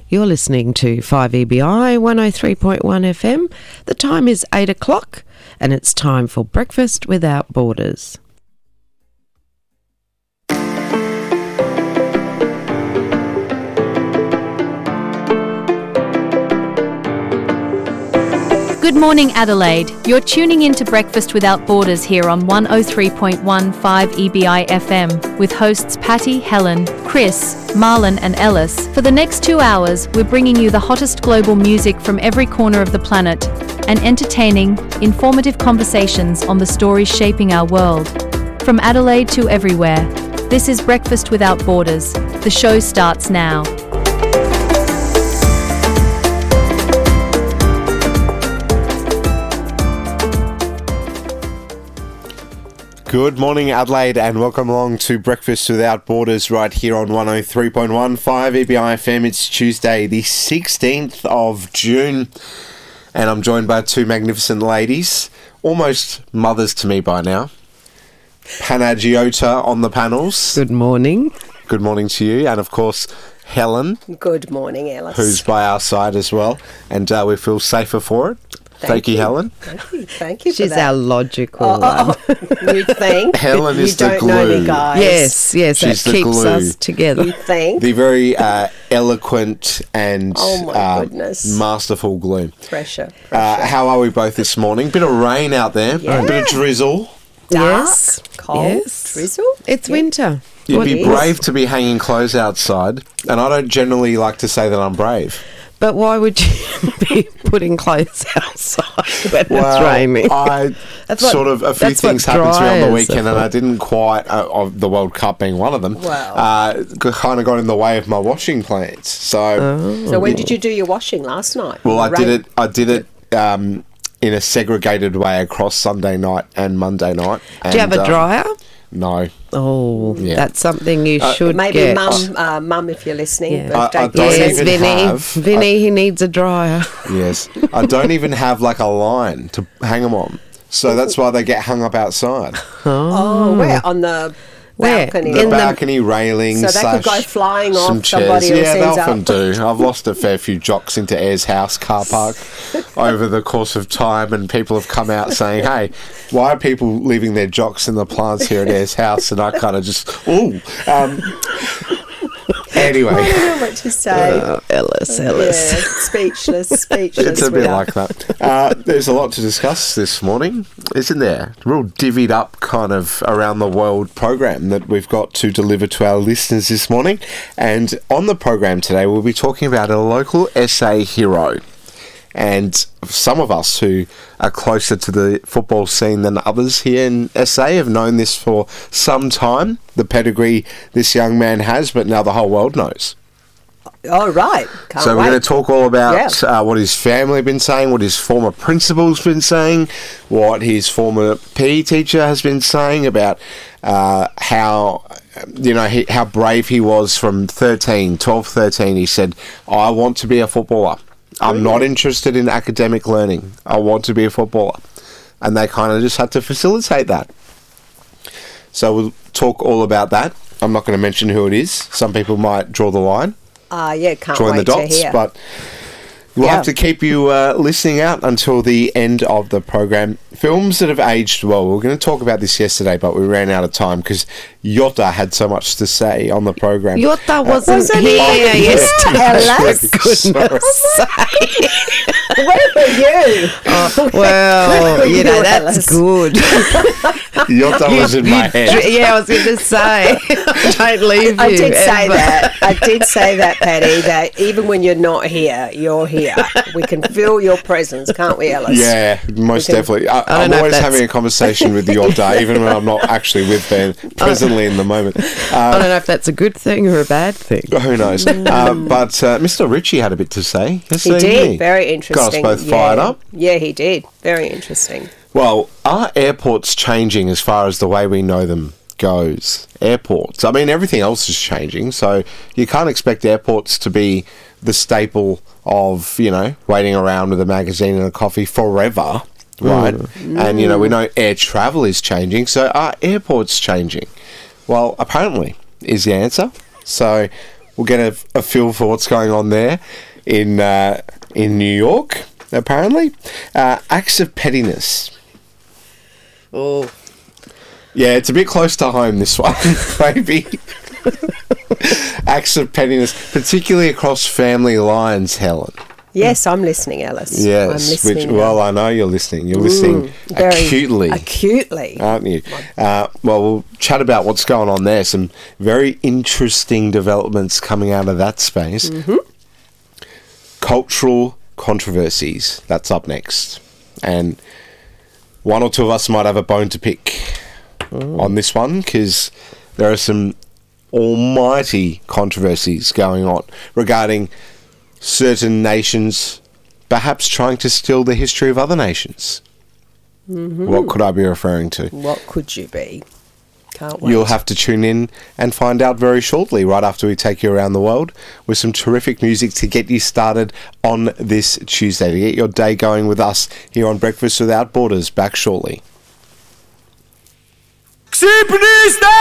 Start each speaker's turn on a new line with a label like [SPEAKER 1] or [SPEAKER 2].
[SPEAKER 1] You're listening to 5EBI 103.1 FM. The time is 8 o'clock and it's time for Breakfast Without Borders.
[SPEAKER 2] Good morning, Adelaide. You're tuning in to Breakfast Without Borders here on 103.15 EBI FM with hosts Patty, Helen, Chris, Marlon and Ellis. For the next 2 hours, we're bringing you the hottest global music from every corner of the planet and entertaining, informative conversations on the stories shaping our world. From Adelaide to everywhere, this is Breakfast Without Borders. The show starts now.
[SPEAKER 3] Good morning, Adelaide, and welcome along to Breakfast Without Borders right here on 103.15 EBI FM. It's Tuesday, the 16th of June, and I'm joined by two magnificent ladies, almost mothers to me by now. Panagiota on the panels.
[SPEAKER 1] Good morning.
[SPEAKER 3] Good morning to you, and of course, Helen.
[SPEAKER 4] Good morning, Alice.
[SPEAKER 3] Who's by our side as well, and we feel safer for it. Thank you, Helen.
[SPEAKER 4] Thank you for
[SPEAKER 1] She's
[SPEAKER 4] that.
[SPEAKER 1] our logical one.
[SPEAKER 4] You think?
[SPEAKER 3] Helen is the
[SPEAKER 4] You don't know
[SPEAKER 3] glue.
[SPEAKER 4] me, guys.
[SPEAKER 1] Yes,
[SPEAKER 3] She's
[SPEAKER 1] that
[SPEAKER 3] the
[SPEAKER 1] keeps
[SPEAKER 3] glue.
[SPEAKER 1] us together.
[SPEAKER 4] You think?
[SPEAKER 3] The very eloquent and
[SPEAKER 4] Oh my goodness.
[SPEAKER 3] masterful glue.
[SPEAKER 4] Pressure.
[SPEAKER 3] How are we both this morning? Bit of rain out there,
[SPEAKER 4] Yeah.
[SPEAKER 3] a bit of drizzle.
[SPEAKER 1] Yes.
[SPEAKER 4] Cold.
[SPEAKER 1] Yes.
[SPEAKER 4] Drizzle.
[SPEAKER 1] It's winter.
[SPEAKER 3] You'd
[SPEAKER 1] What
[SPEAKER 3] be
[SPEAKER 1] is?
[SPEAKER 3] brave to be hanging clothes outside, and I don't generally like to say that I'm brave.
[SPEAKER 1] But why would you be putting clothes outside when it's raining?
[SPEAKER 3] I
[SPEAKER 1] That's what-
[SPEAKER 3] sort of a few
[SPEAKER 1] that's what
[SPEAKER 3] things happened to me on the
[SPEAKER 1] dryers
[SPEAKER 3] weekend,
[SPEAKER 1] are
[SPEAKER 3] and
[SPEAKER 1] for.
[SPEAKER 3] I didn't quite, of the World Cup being one of them,
[SPEAKER 4] Wow.
[SPEAKER 3] kind of got in the way of my washing plans. So,
[SPEAKER 4] So when did you do your washing last night?
[SPEAKER 3] well, I
[SPEAKER 4] Rain-
[SPEAKER 3] did it in a segregated way across Sunday night and Monday night.
[SPEAKER 1] Do you have a dryer?
[SPEAKER 3] No.
[SPEAKER 1] Oh,
[SPEAKER 3] Yeah.
[SPEAKER 1] that's something you should
[SPEAKER 4] Maybe
[SPEAKER 1] get.
[SPEAKER 4] Mum, if you're listening.
[SPEAKER 1] Yeah.
[SPEAKER 4] Birthday
[SPEAKER 3] I don't
[SPEAKER 4] present.
[SPEAKER 1] Yes,
[SPEAKER 3] even
[SPEAKER 1] Vinny.
[SPEAKER 3] have-
[SPEAKER 1] Vinny, he needs a dryer.
[SPEAKER 3] Yes. I don't even have like a line to hang them on. So that's why they get hung up outside.
[SPEAKER 4] Oh, where? On the
[SPEAKER 1] Where?
[SPEAKER 4] balcony.
[SPEAKER 3] The
[SPEAKER 1] In the-
[SPEAKER 3] balcony railings.
[SPEAKER 4] So they could go flying off
[SPEAKER 3] some
[SPEAKER 4] somebody
[SPEAKER 3] chairs.
[SPEAKER 4] who
[SPEAKER 3] Yeah, they
[SPEAKER 4] sends
[SPEAKER 3] often
[SPEAKER 4] up.
[SPEAKER 3] do. I've lost a fair few jocks into Ayers House car park over the course of time, and people have come out saying, "Hey, why are people leaving their jocks in the plants here at Ayers House?" And I kind of just, ooh.
[SPEAKER 4] I
[SPEAKER 3] Anyway.
[SPEAKER 4] don't know what to say.
[SPEAKER 1] Ellis.
[SPEAKER 4] Yeah, speechless.
[SPEAKER 3] It's a bit like that. There's a lot to discuss this morning, isn't there? Real divvied up kind of around the world program that we've got to deliver to our listeners this morning. And on the program today, we'll be talking about a local SA hero. And some of us who are closer to the football scene than others here in SA have known this for some time, the pedigree this young man has, but now the whole world knows.
[SPEAKER 4] Oh, right. Can't
[SPEAKER 3] So we're
[SPEAKER 4] wait.
[SPEAKER 3] going to talk all about
[SPEAKER 4] Yeah.
[SPEAKER 3] what his family have been saying, what his former principal's been saying, what his former PE teacher has been saying about how, how brave he was from 12, 13. He said, I want to be a footballer. I'm not interested in academic learning. I want to be a footballer. And they kind of just had to facilitate that. So we'll talk all about that. I'm not going to mention who it is. Some people might draw the line.
[SPEAKER 4] Yeah, can't
[SPEAKER 3] Join
[SPEAKER 4] wait
[SPEAKER 3] the dots,
[SPEAKER 4] to hear.
[SPEAKER 3] but we'll
[SPEAKER 4] Yeah.
[SPEAKER 3] have to keep you listening out until the end of the program. Films that have aged well. We were going to talk about this yesterday, but we ran out of time because Yotta had so much to say on the program.
[SPEAKER 1] Yotta wasn't
[SPEAKER 4] he?
[SPEAKER 1] here yesterday.
[SPEAKER 4] Alice?
[SPEAKER 1] For goodness sake.
[SPEAKER 4] Where were you?
[SPEAKER 1] Well, you know,
[SPEAKER 4] Alice.
[SPEAKER 1] that's good.
[SPEAKER 3] Yotta was in my head.
[SPEAKER 1] Yeah, I was going to say, don't leave
[SPEAKER 4] I
[SPEAKER 1] you
[SPEAKER 4] did say
[SPEAKER 1] ever.
[SPEAKER 4] that. I did say that, Patty, that even when you're not here, you're here. We can feel your presence, can't we, Alice?
[SPEAKER 3] Yeah, most
[SPEAKER 4] can-
[SPEAKER 3] definitely.
[SPEAKER 1] don't
[SPEAKER 3] I'm
[SPEAKER 1] know if
[SPEAKER 3] always
[SPEAKER 1] that's-
[SPEAKER 3] having a conversation with Yotta, even when I'm not actually with Ben, presently in the moment.
[SPEAKER 1] I don't know if that's a good thing or a bad thing.
[SPEAKER 3] Who knows? But Mr. Ritchie had a bit to say
[SPEAKER 4] He
[SPEAKER 3] yesterday,
[SPEAKER 4] did.
[SPEAKER 3] didn't he?
[SPEAKER 4] Very interesting.
[SPEAKER 3] Got us both
[SPEAKER 4] Yeah.
[SPEAKER 3] fired up.
[SPEAKER 4] Yeah, he did. Very interesting.
[SPEAKER 3] Well, are airports changing as far as the way we know them goes? Airports. I mean, everything else is changing, so you can't expect airports to be the staple of, waiting around with a magazine and a coffee forever, right? And, we know air travel is changing, so are airports changing? Well, apparently is the answer. So we'll get a feel for what's going on there in New York, apparently. Acts of pettiness.
[SPEAKER 4] Oh.
[SPEAKER 3] Yeah, it's a bit close to home, this one, maybe. Acts of pettiness, particularly across family lines, Helen.
[SPEAKER 4] Yes, I'm listening, Alice.
[SPEAKER 3] Yes,
[SPEAKER 4] I'm listening.
[SPEAKER 3] well, I know you're listening. You're listening
[SPEAKER 4] very
[SPEAKER 3] acutely.
[SPEAKER 4] Acutely.
[SPEAKER 3] Aren't you? Well, we'll chat about what's going on there. Some very interesting developments coming out of that space.
[SPEAKER 4] Mm-hmm.
[SPEAKER 3] Cultural controversies. That's up next. And one or two of us might have a bone to pick on this one, because there are some almighty controversies going on regarding certain nations perhaps trying to steal the history of other nations.
[SPEAKER 4] Mm-hmm.
[SPEAKER 3] What could I be referring to?
[SPEAKER 4] What could you be? Can't wait.
[SPEAKER 3] You'll have to tune in and find out very shortly, right after we take you around the world with some terrific music to get you started on this Tuesday, to get your day going with us here on Breakfast Without Borders. Back shortly.